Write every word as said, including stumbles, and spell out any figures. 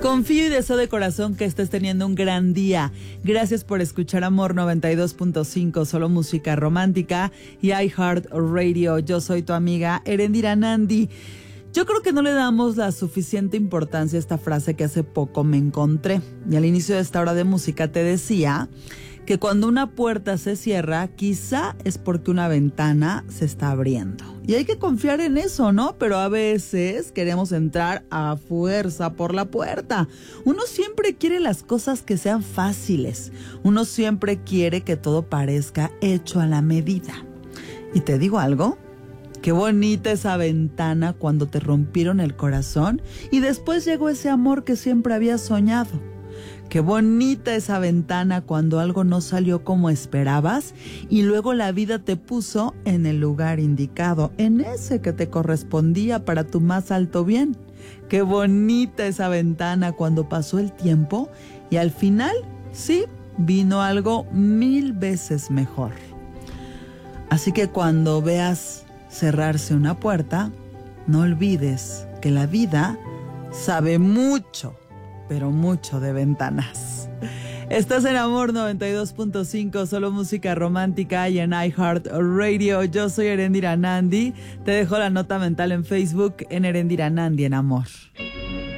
Confío y deseo de corazón que estés teniendo un gran día. Gracias por escuchar Amor noventa y dos punto cinco, solo música romántica y iHeartRadio. Yo soy tu amiga Erendira Nandi. Yo creo que no le damos la suficiente importancia a esta frase que hace poco me encontré. Y al inicio de esta hora de música te decía que cuando una puerta se cierra, quizá es porque una ventana se está abriendo. Y hay que confiar en eso, ¿no? Pero a veces queremos entrar a fuerza por la puerta. Uno siempre quiere las cosas que sean fáciles. Uno siempre quiere que todo parezca hecho a la medida. ¿Y te digo algo? Qué bonita esa ventana cuando te rompieron el corazón y después llegó ese amor que siempre habías soñado. Qué bonita esa ventana cuando algo no salió como esperabas y luego la vida te puso en el lugar indicado, en ese que te correspondía para tu más alto bien. Qué bonita esa ventana cuando pasó el tiempo y al final, sí, vino algo mil veces mejor. Así que cuando veas cerrarse una puerta, no olvides que la vida sabe mucho, pero mucho de ventanas. Estás en Amor noventa y dos punto cinco, solo música romántica y en iHeartRadio. Yo soy Erendira Nandi. Te dejo la nota mental en Facebook en Erendira Nandi en Amor.